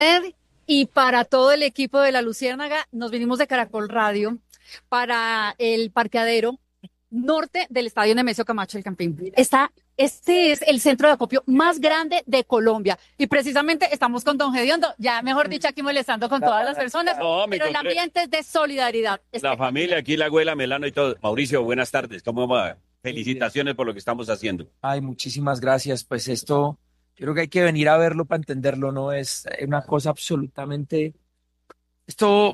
y para todo el equipo de La Luciérnaga. Nos vinimos de Caracol Radio para el parqueadero norte del estadio Nemesio Camacho del Campín. Este es el centro de acopio más grande de Colombia y precisamente estamos con don Gediondo, ya mejor dicho aquí molestando con todas las personas, No, pero el ambiente es de solidaridad. La familia, aquí la abuela Melano y todo. Mauricio, buenas tardes. ¿Cómo va? Felicitaciones por lo que estamos haciendo. Ay, muchísimas gracias. Pues esto, yo creo que hay que venir a verlo para entenderlo, ¿no? Es una cosa absolutamente, esto,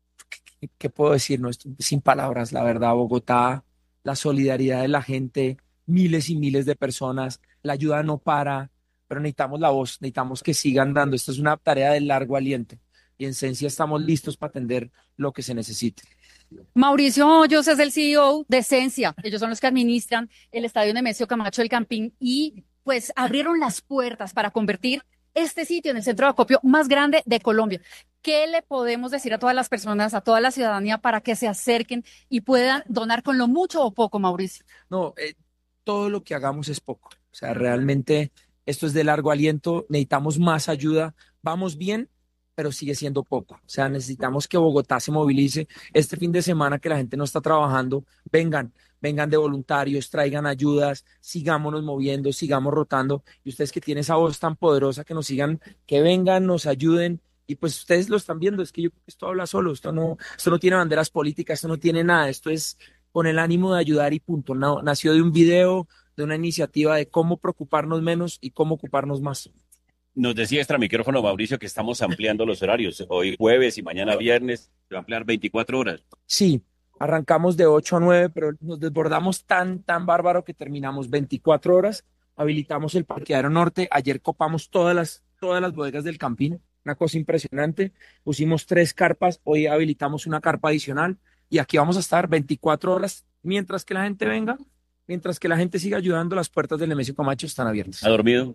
¿qué puedo decir? No, esto, sin palabras, la verdad, Bogotá, la solidaridad de la gente, miles y miles de personas, la ayuda no para, pero necesitamos la voz, necesitamos que sigan dando. Esto es una tarea de largo aliento y en esencia estamos listos para atender lo que se necesite. Mauricio Hoyos es el CEO de Esencia. Ellos son los que administran el estadio Nemesio Camacho del Campín y pues abrieron las puertas para convertir este sitio en el centro de acopio más grande de Colombia. ¿Qué le podemos decir a todas las personas, a toda la ciudadanía para que se acerquen y puedan donar con lo mucho o poco, Mauricio? No, todo lo que hagamos es poco. O sea, realmente esto es de largo aliento, necesitamos más ayuda. Vamos bien, pero sigue siendo poco. O sea, necesitamos que Bogotá se movilice. Este fin de semana que la gente no está trabajando, vengan de voluntarios, traigan ayudas, sigámonos moviendo, sigamos rotando. Y ustedes que tienen esa voz tan poderosa, que nos sigan, que vengan, nos ayuden. Y pues ustedes lo están viendo, es que yo creo que esto habla solo, esto no tiene banderas políticas, esto no tiene nada, esto es con el ánimo de ayudar y punto. No, nació de un video, de una iniciativa de cómo preocuparnos menos y cómo ocuparnos más. Nos decía extra micrófono, Mauricio, que estamos ampliando los horarios. Hoy jueves y mañana viernes se va a ampliar 24 horas. Sí, arrancamos de 8 a 9, pero nos desbordamos tan bárbaro que terminamos 24 horas, habilitamos el parqueadero norte, ayer copamos todas las bodegas del Campín, una cosa impresionante, pusimos 3 carpas, hoy habilitamos una carpa adicional y aquí vamos a estar 24 horas mientras que la gente venga, mientras que la gente siga ayudando, las puertas del Nemesio Camacho están abiertas. ¿Ha dormido?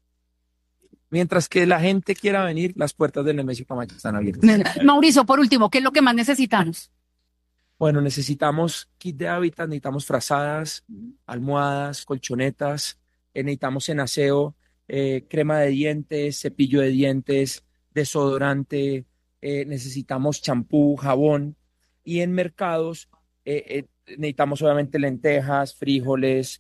Mientras que la gente quiera venir, las puertas del Nemesio Camacho están abiertas. Mauricio, por último, ¿qué es lo que más necesitamos? Bueno, necesitamos kit de hábitat, necesitamos frazadas, almohadas, colchonetas, necesitamos en aseo, crema de dientes, cepillo de dientes, desodorante, necesitamos champú, jabón y en mercados necesitamos obviamente lentejas, frijoles,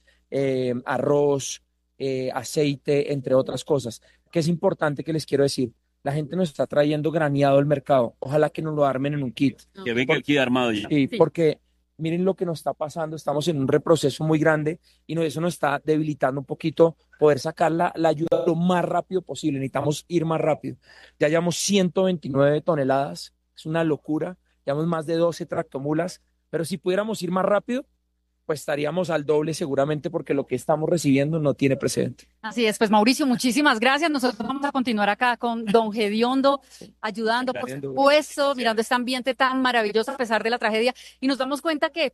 arroz, aceite, entre otras cosas. Que es importante que les quiero decir, la gente nos está trayendo graneado el mercado. Ojalá que nos lo armen en un kit. Que venga el kit armado ya. Sí, Sí. porque miren lo que nos está pasando, estamos en un reproceso muy grande y eso nos está debilitando un poquito poder sacar la ayuda lo más rápido posible. Necesitamos ir más rápido. Ya llevamos 129 toneladas, es una locura. Llevamos más de 12 tractomulas, pero si pudiéramos ir más rápido, pues estaríamos al doble seguramente porque lo que estamos recibiendo no tiene precedente. Así es, pues Mauricio, muchísimas gracias. Nosotros vamos a continuar acá con don Gediondo, ayudando, por Gracias. supuesto, mirando este ambiente tan maravilloso a pesar de la tragedia. Y nos damos cuenta que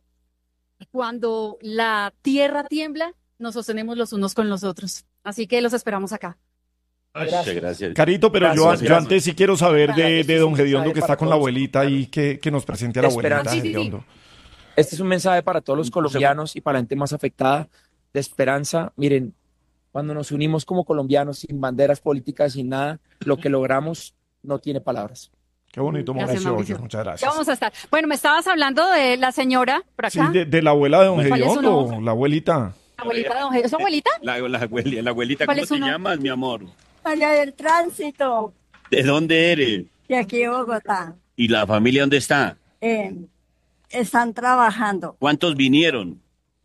cuando la tierra tiembla, nos sostenemos los unos con los otros. Así que los esperamos acá. Muchas gracias. Carito, pero Gracias, yo antes sí quiero saber de Este es don un Gediondo mensaje que está para con la todos. abuelita y que nos presente a la abuelita Esperanza. Sí, sí, sí. Gediondo. Este es un mensaje para todos los colombianos y para la gente más afectada de esperanza. Miren, cuando nos unimos como colombianos, sin banderas políticas, sin nada, lo que logramos no tiene palabras. Qué bonito, Gracias, Mauricio Mauricio. Hoyos, muchas Ya gracias. vamos a estar. Bueno, me estabas hablando de la señora por Sí, acá, de la abuela de don ¿Cuál es su Gediondo, nombre? la abuelita. la abuelita de don Gediondo. ¿Es su abuelita? La abuelita, ¿Cuál ¿cómo es su te nombre? llamas, mi amor? María del Tránsito, ¿De dónde eres? de aquí de Bogotá. ¿Y la familia dónde está? Están trabajando ¿Cuántos vinieron?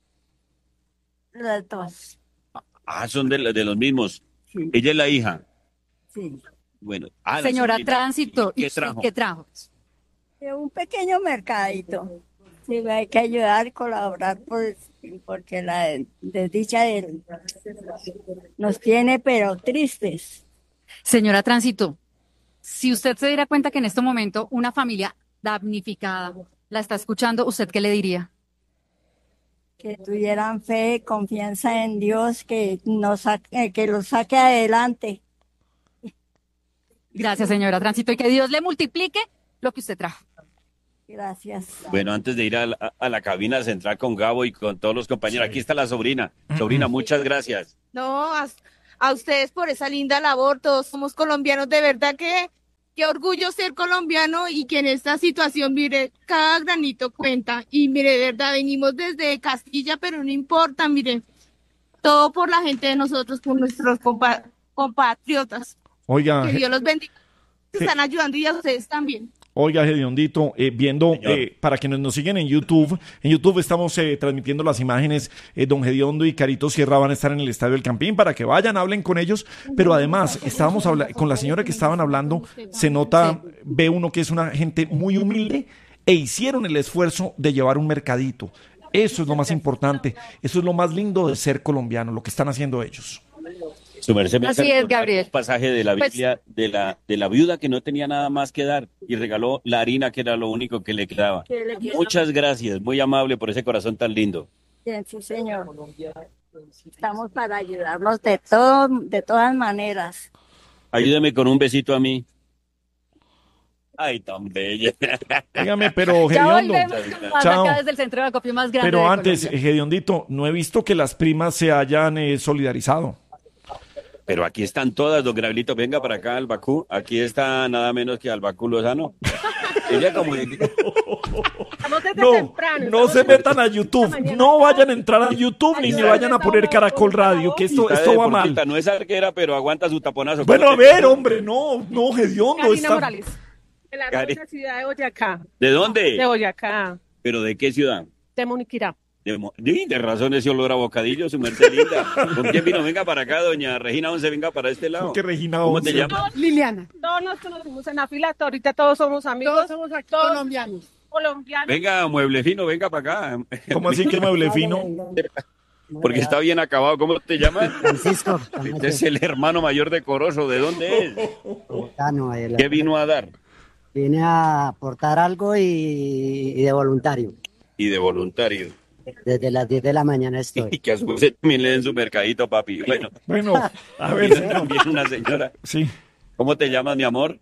las dos. Ah, son de los mismos. Sí, Ella es la hija. sí. Bueno, la Señora sobrina. Tránsito, ¿Y ¿y qué usted trajo? qué trajo? Es un pequeño mercadito. Sí, hay que ayudar y colaborar porque la desdicha nos tiene pero tristes. Señora Tránsito, si usted se diera cuenta que en este momento una familia damnificada la está escuchando, ¿usted qué le diría? Que tuvieran fe, confianza en Dios, que los saque adelante. Gracias, señora Tránsito, y que Dios le multiplique lo que usted trajo. Gracias. Bueno, antes de ir a la cabina central con Gabo y con todos los compañeros, aquí está la sobrina. Sobrina, muchas gracias. No, a ustedes por esa linda labor, todos somos colombianos, de verdad que qué orgullo ser colombiano y que en esta situación, mire, cada granito cuenta. Y mire, de verdad, venimos desde Castilla, pero no importa, mire, todo por la gente de nosotros, por nuestros compatriotas. Oiga, Que Dios los bendiga. Están ayudando y a ustedes también. oiga, Gediondito, viendo, para quienes nos siguen en YouTube estamos transmitiendo las imágenes, don Gediondo y Carito Sierra van a estar en el Estadio del Campín para que vayan, hablen con ellos, pero además estábamos con la señora que estaban hablando, se nota, ve uno que es una gente muy humilde e hicieron el esfuerzo de llevar un mercadito. Eso es lo más importante, eso es lo más lindo de ser colombiano, lo que están haciendo ellos. Su merced me Así es, Gabriel. un pasaje de la Biblia de la viuda que no tenía nada más que dar y regaló la harina que era lo único que le quedaba. Muchas gracias, muy amable por ese corazón tan lindo. Bien, sí, señor. Estamos para ayudarnos de todas maneras. Ayúdeme con un besito a mí. Ay, tan bella. Dígame, pero Ya Gediondo, volvemos con más chao. acá desde el centro de acopio más grande Pero de antes, Colombia. Gediondito, no he visto que las primas se hayan solidarizado. Pero aquí están todas, don Gabrielito, venga para acá al Bakú. Aquí está nada menos que al Bakú Lozano. Ella como Estamos desde No, temprano. no se metan a YouTube, no vayan a entrar a YouTube ni vayan a poner Caracol Radio, que esto va mal. No es arquera, pero aguanta su taponazo. Bueno, a ver, hombre, no, Gediondo Karina está... Morales, de la hermosa ciudad de Boyacá. ¿De dónde? De Boyacá, ¿Pero de qué ciudad? de Moniquirá. De razón ese olor a bocadillo, su merced linda. ¿Con quién vino? Venga para acá, doña Regina 11, venga para este lado. Que Regina ¿Cómo 11. te llamas? Liliana. Todos nos conocimos en la fila, ahorita todos somos amigos. Todos somos aquí colombianos. Venga, mueble fino, venga para acá. ¿Cómo así que mueble fino? Porque está bien acabado. ¿Cómo te llamas? Francisco. Este es el hermano mayor de Corozo. ¿De dónde es? ¿Qué vino a dar? Vine a aportar algo y de voluntario. Y de voluntario. Desde las 10 de la mañana Y estoy. que a su vez también le den su mercadito, papi. Bueno, a ver, Viene señor. también una señora. Sí. ¿Cómo te llamas, mi amor?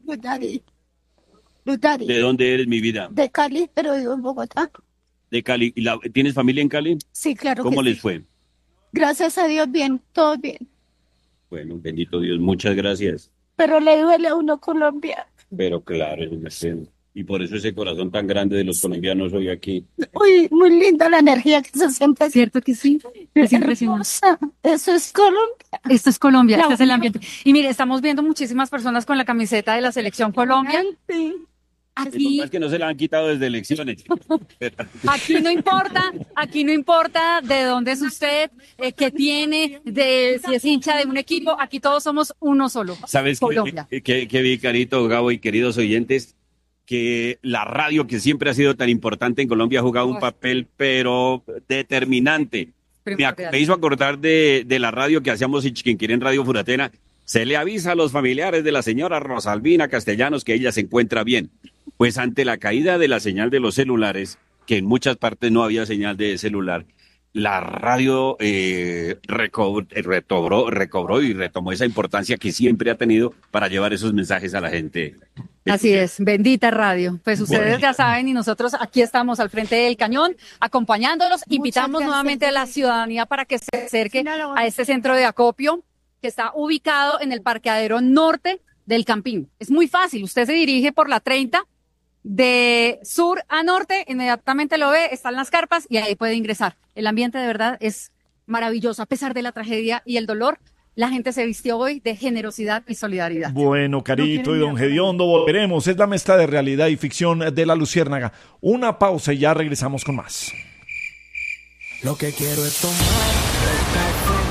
Lutari, ¿De dónde eres, mi vida? de Cali, pero vivo en Bogotá. De Cali. ¿Y tienes familia en Cali? Sí, claro ¿Cómo que les sí. fue? Gracias a Dios, bien, todo bien. Bueno, bendito Dios, muchas gracias. Pero le duele a uno Colombia. Pero claro, es un acento. Y por eso ese corazón tan grande de los colombianos hoy aquí. Uy, muy linda la energía que se siente. ¿Cierto que sí? Es impresionante. Hermosa. Eso es Colombia. Esto es Colombia, La este es el ambiente. Y mire, estamos viendo muchísimas personas con la camiseta de la Selección Colombia. Aquí, Es que no se la han quitado desde elecciones. aquí no importa de dónde es usted, qué tiene, si es hincha de un equipo, aquí todos somos uno solo. ¿Sabes Colombia. qué vi, Carito, Gabo y queridos oyentes? Que la radio, que siempre ha sido tan importante en Colombia, ha jugado un papel, pero determinante. Me hizo acordar de la radio que hacíamos en Chiquinquirá, en Radio Furatena. Se le avisa a los familiares de la señora Rosalvina Castellanos que ella se encuentra bien. Pues ante la caída de la señal de los celulares, que en muchas partes no había señal de celular, la radio recobró y retomó esa importancia que siempre ha tenido para llevar esos mensajes a la gente. Así es, bendita radio. Pues ustedes ya saben y nosotros aquí estamos al frente del cañón acompañándolos. Invitamos nuevamente a la ciudadanía para que se acerque a este centro de acopio que está ubicado en el parqueadero norte del Campín. Es muy fácil, usted se dirige por la 30 de sur a norte, inmediatamente lo ve, están las carpas y ahí puede ingresar. El ambiente de verdad es maravilloso, a pesar de la tragedia y el dolor. La gente se vistió hoy de generosidad y solidaridad. Bueno, Carito y don Gediondo, volveremos. Es la mezcla de realidad y ficción de La Luciérnaga. Una pausa y ya regresamos con más. Lo que quiero es tomar